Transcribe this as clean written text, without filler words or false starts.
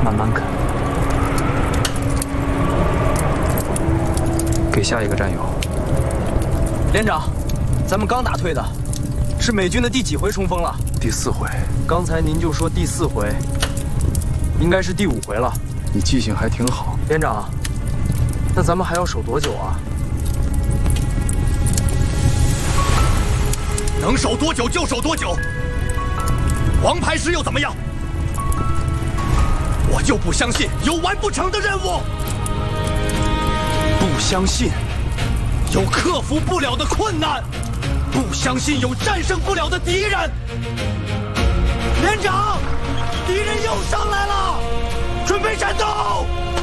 慢慢啃。给下一个战友。 连长，咱们刚打退的，是美军的第几回冲锋了？ 第4回。 刚才您就说第4回，应该是第5回了。 你记性还挺好。 连长，那咱们还要守多久啊？ 能守多久就守多久。王牌时又怎么样？我就不相信有完不成的任务，不相信有克服不了的困难，不相信有战胜不了的敌人。连长，敌人又上来了，准备战斗！